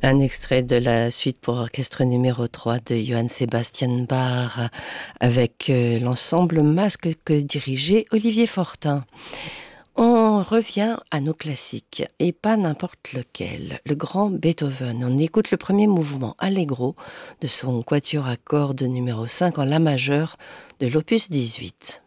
Un extrait de la suite pour orchestre numéro 3 de Johann Sebastian Bach avec l'ensemble Masque que dirigeait Olivier Fortin. On revient à nos classiques, et pas n'importe lequel. Le grand Beethoven. On écoute le premier mouvement Allegro de son quatuor à cordes numéro 5 en la majeur de l'opus 18.